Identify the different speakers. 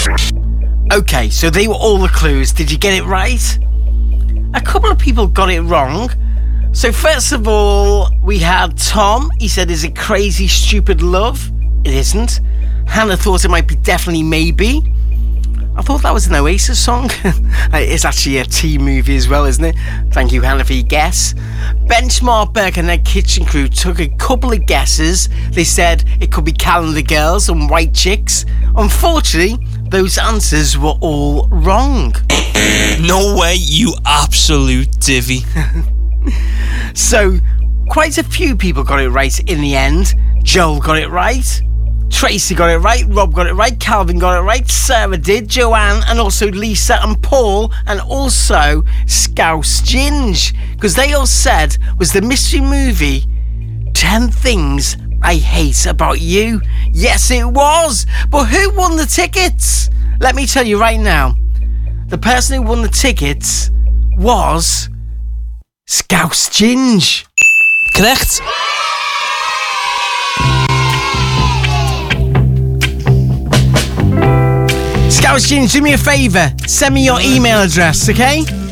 Speaker 1: Okay, so they were all the clues. Did you get it right? A couple of people got it wrong. So first of all, we had Tom. He said, is it Crazy Stupid Love? It isn't. Hannah thought it might be Definitely Maybe. I thought that was an Oasis song. It's actually a teen movie as well, isn't it? Thank you, Hannah, for your guess. Benchmark Burger and their kitchen crew took a couple of guesses. They said it could be Calendar Girls and White Chicks. Unfortunately, those answers were all wrong.
Speaker 2: No way, you absolute divvy.
Speaker 1: So, quite a few people got it right in the end. Joel got it right. Tracy got it right, Rob got it right, Calvin got it right, Sarah did, Joanne, and also Lisa and Paul, and also Scouse Ginge, because they all said was the mystery movie 10 Things I Hate About You. Yes, it was. But who won the tickets? Let me tell you right now. The person who won the tickets was Scouse Ginge.
Speaker 2: Correct.
Speaker 1: Scouse Ginge, do me a favour. Send me your email address, okay?